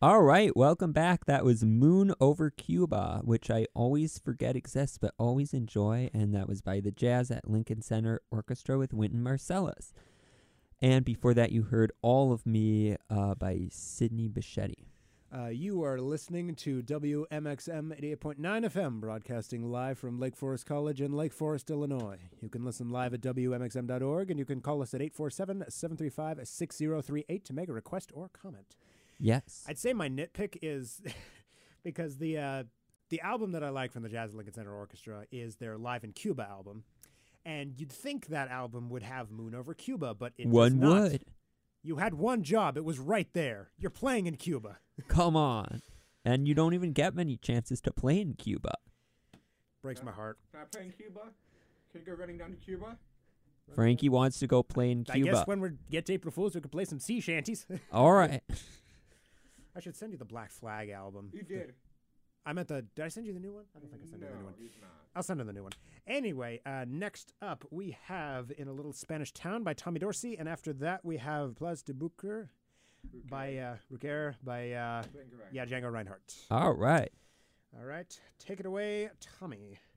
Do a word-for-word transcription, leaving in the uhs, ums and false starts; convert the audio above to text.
All right, welcome back. That was Moon Over Cuba, which I always forget exists but always enjoy, and that was by the Jazz at Lincoln Center Orchestra with Wynton Marsalis. And before that, you heard All of Me uh, by Sidney Becchetti. Uh, you are listening to W M X M eighty-eight point nine F M, broadcasting live from Lake Forest College in Lake Forest, Illinois. You can listen live at W M X M dot org, and you can call us at eight four seven, seven three five, six zero three eight to make a request or comment. Yes. I'd say my nitpick is because the uh, the album that I like from the Jazz at Lincoln Center Orchestra is their Live in Cuba album. And you'd think that album would have Moon Over Cuba, but it One does not. would. You had one job. It was right there. You're playing in Cuba. Come on. And you don't even get many chances to play in Cuba. Breaks my heart. Can I play in Cuba? Can you go running down to Cuba? Frankie wants to go play in I Cuba. guess when we get to April Fools, we could play some sea shanties. All right. I should send you the Black Flag album. You did. I meant the... Did I send you the new one? I don't think I sent no, you the new one. you did not. I'll send you the new one. Anyway, uh, next up, we have In a Little Spanish Town by Tommy Dorsey, and after that, we have Place de Bouquer by uh, Rucker by, uh, yeah, Django Reinhardt. All right. All right. Take it away, Tommy.